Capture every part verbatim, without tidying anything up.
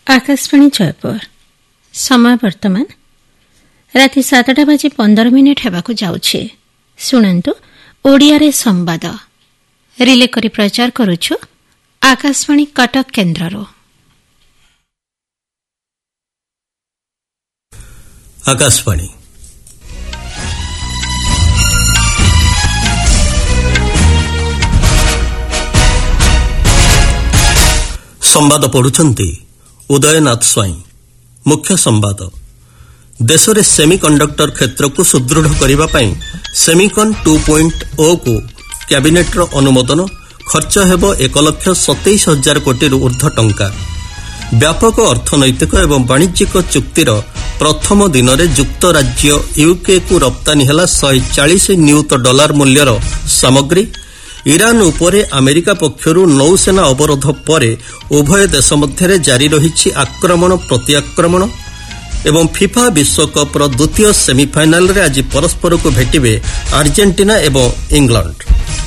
आकाशवाणी जयपुर समय वर्तमान राति सातटा बाजी पंदर मिनिट हेबाकु जाउछे। सुनंतु ओडियारे संवाद रिले करी प्रचार करुछु आकाशवाणी कटक केन्द्ररो। आकाशवाणी संवाद पढ़ुछंती उदयनाथ स्वाई। मुख्य संवाद देश में सेमीकंडक्टर क्षेत्र को सुदृढ़ करने पर सेमिकन टू पॉइंट ओ को कैबिनेट रो अनुमोदन। खर्च हेबो एक लक्ष सतैश हजार कोटी ऊर्ध्व टंका। व्यापक अर्थनैतिक एवं वाणिज्यिक चुक्तिर प्रथम दिन में युक्त राज्य यूके को रप्तानी है शहे चालीस नियुत डॉलर मूल्यर सामग्री। ईरान उपरे अमेरिका पक्षरु नौसेना अवरोध पर उभय देश मध्य जारी रही आक्रमण प्रत्याक्रमण। एवं फिफा विश्वकप द्वितीय सेमिफाइनाल रे आज परस्पर को भेटिबे अर्जेंटीना एवं इंग्लैंड।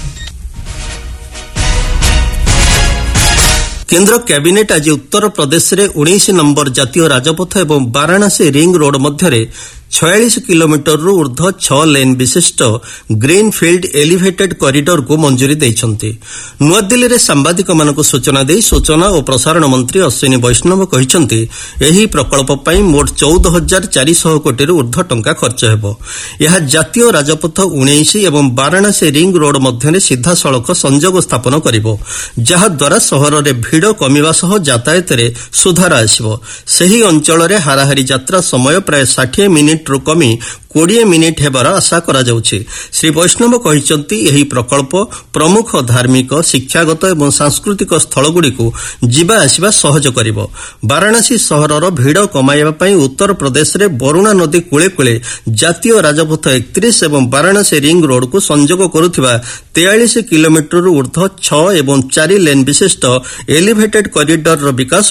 केंद्र कैबिनेट आज उत्तर प्रदेश रे उन्नीस नंबर जातीय राजपथ एवं वाराणसी रिंग रोड मध्य छियालीस किलोमीटर रु ऊर्ध्व छह लेन विशिष्ट ग्रीनफील्ड एलिवेटेड कॉरिडोर को मंजूरी देइछन्ति। नुआ दिल्ली रे सांबादिक मानक सूचना दे सूचना और प्रसारण मंत्री अश्विनी वैष्णव कहिसन्ति एही प्रकल्प पई मोट चौदह हजार चार सौ कोटी रु ऊर्ध्व टंका खर्च हेबो। यह जातीय राजपथ उन्नीस एवं वाराणसी रिंग रोड मध्य सीधा सड़क संजोग स्थापन करिवो, जहा द्वारा सहर रे भीड़ कमिवा सह यातायात रे सुधार आसिबो। सेही अंचल रे हाराहारी यात्रा समय प्राय साठ मिनिट रु कमी बीस मिनिट हेबार आशा करा जाउछि। श्री वैष्णव कहिसन्ति एही प्रकल्प प्रमुख धार्मिक शिक्षागत एवं सांस्कृतिक स्थलगुड़िकु जीवा आसिबा सहज करिवो। वाराणसी सहरर भीड़ कमाइबा पई उत्तर प्रदेश रे वरुणा नदी कूले कूले जातीय राजपथ इकतीस एवं वाराणसी रिंग रोड को संजोग करुथिबा तैंतालीस किलोमीटर ऊर्ध्व छह एवं चार लेन विशिष्ट एलिवेटेड कॉरिडोर विकास